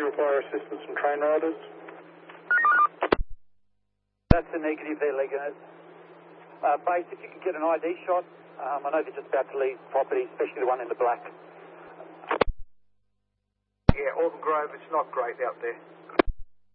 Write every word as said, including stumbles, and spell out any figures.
you require assistance from train riders? That's a negative there, Legoners. Uh, base, if you could get an I D shot, um, I know they're just about to leave property, especially the one in the black. Yeah, Auburn Grove, it's not great out there.